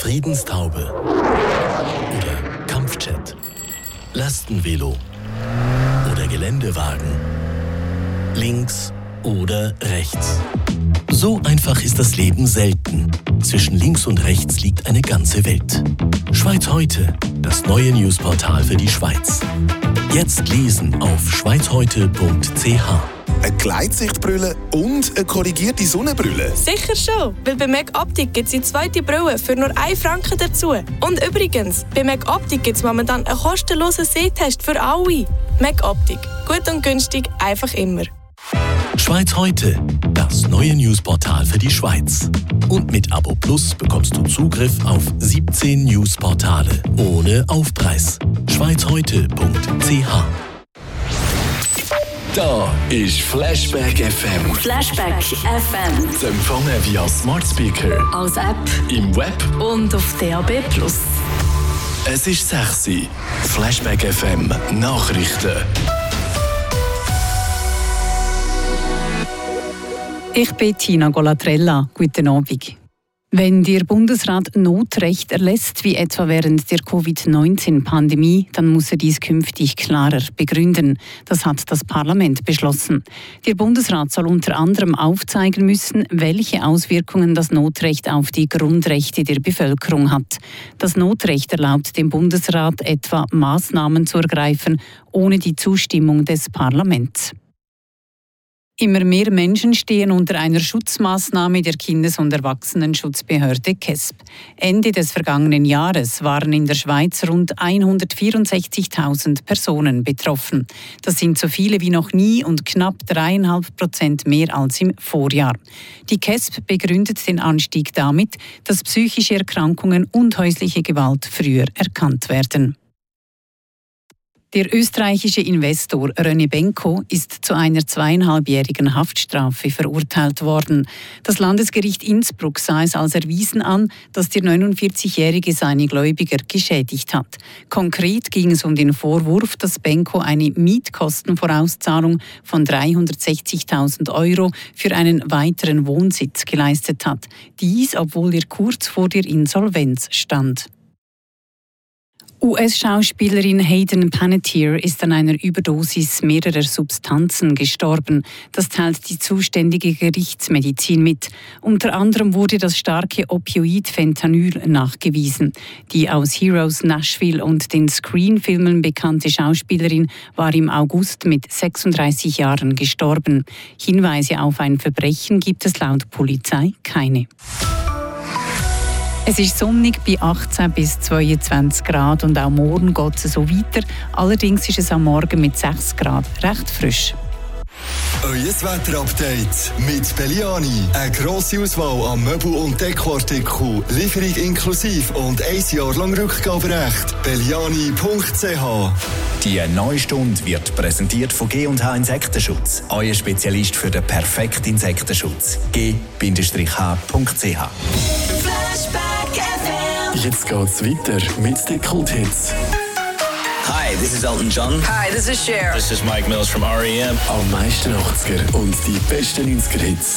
Friedenstaube oder Kampfjet, Lastenvelo oder Geländewagen, links oder rechts. So einfach ist das Leben selten. Zwischen links und rechts liegt eine ganze Welt. Schweiz heute, das neue Newsportal für die Schweiz. Jetzt lesen auf schweizheute.ch. Eine Gleitsichtbrille und eine korrigierte Sonnenbrille? Sicher schon, weil bei Meg Optik gibt es die zweite Brille für nur 1 Franken dazu. Und übrigens, bei Meg Optik gibt es momentan einen kostenlosen Sehtest für alle. Meg Optik. Gut und günstig, einfach immer. Schweiz heute, das neue Newsportal für die Schweiz. Und mit Abo Plus bekommst du Zugriff auf 17 Newsportale ohne Aufpreis. schweizheute.ch. Da ist Flashback FM. Flashback FM. Zu empfangen via Smart Speaker, Als App im Web. und auf DAB+. Es ist 6 Uhr. Flashback FM Nachrichten. Ich bin Tina Golatrella. Guten Abend. Wenn der Bundesrat Notrecht erlässt, wie etwa während der Covid-19-Pandemie, dann muss er dies künftig klarer begründen. Das hat das Parlament beschlossen. Der Bundesrat soll unter anderem aufzeigen müssen, welche Auswirkungen das Notrecht auf die Grundrechte der Bevölkerung hat. Das Notrecht erlaubt dem Bundesrat etwa Maßnahmen zu ergreifen, ohne die Zustimmung des Parlaments. Immer mehr Menschen stehen unter einer Schutzmaßnahme der Kindes- und Erwachsenenschutzbehörde KESB. Ende des vergangenen Jahres waren in der Schweiz rund 164.000 Personen betroffen. Das sind so viele wie noch nie und knapp 3,5% mehr als im Vorjahr. Die KESB begründet den Anstieg damit, dass psychische Erkrankungen und häusliche Gewalt früher erkannt werden. Der österreichische Investor René Benko ist zu einer 2,5-jährigen Haftstrafe verurteilt worden. Das Landesgericht Innsbruck sah es als erwiesen an, dass der 49-Jährige seine Gläubiger geschädigt hat. Konkret ging es um den Vorwurf, dass Benko eine Mietkostenvorauszahlung von 360.000 € für einen weiteren Wohnsitz geleistet hat. Dies, obwohl er kurz vor der Insolvenz stand. US-Schauspielerin Hayden Panettiere ist an einer Überdosis mehrerer Substanzen gestorben. Das teilt die zuständige Gerichtsmedizin mit. Unter anderem wurde das starke Opioid Fentanyl nachgewiesen. Die aus Heroes, Nashville und den Screen-Filmen bekannte Schauspielerin war im August mit 36 Jahren gestorben. Hinweise auf ein Verbrechen gibt es laut Polizei keine. Es ist sonnig bei 18 bis 22 Grad und auch morgen geht es so weiter. Allerdings ist es am Morgen mit 6 Grad recht frisch. Euer Wetterupdate mit Belliani. Eine grosse Auswahl an Möbel- und Dekoartikeln, Lieferung inklusive und 1 Jahr lang Rückgaberecht. Belliani.ch. Die neue Stunde wird präsentiert von G&H Insektenschutz. Euer Spezialist für den perfekten Insektenschutz. G-H.ch. Jetzt geht's weiter mit den Kulthits. Hi, this is Elton John. Hi, this is Cher. This is Mike Mills from R.E.M. Am meisten 80er und die besten 90er-Hits.